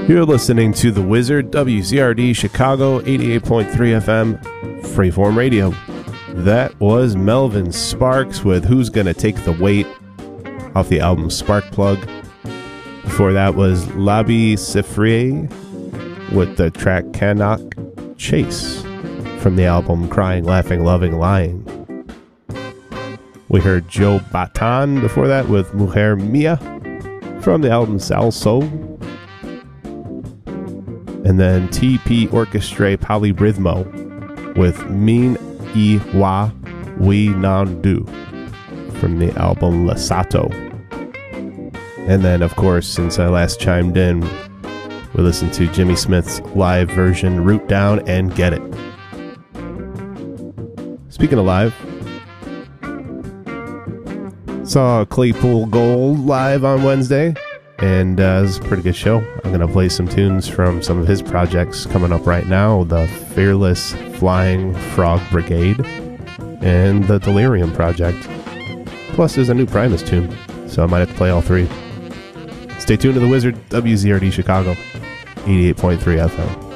You're listening to The Wizard, WZRD Chicago, 88.3 FM, Freeform Radio. That was Melvin Sparks with Who's Gonna Take the Weight off the album Sparkplug. Before that was Labi Siffre with the track Canuck Chase from the album Crying, Laughing, Loving, Lying. We heard Joe Bataan before that with Mujer Mia from the album Salso. And then TP Orchestra Polyrhythmo with Min Iwa We Nandu from the album Lasato. And then, of course, since I last chimed in, we listened to Jimmy Smith's live version, Root Down and Get It. Speaking of live, saw Claypool Gold live on Wednesday, and it was a pretty good show. I'm going to play some tunes from some of his projects coming up right now, the Fearless Flying Frog Brigade and the Delirium Project. Plus, there's a new Primus tune, so I might have to play all three. Stay tuned to The Wizard, WZRD Chicago, 88.3 FM.